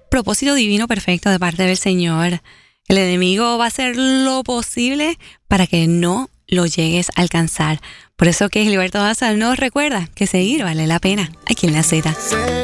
propósito divino perfecto de parte del Señor. El enemigo va a hacer lo posible para que no lo llegues a alcanzar. Por eso que Gilberto Daza nos recuerda que seguir vale la pena aquí en La Z.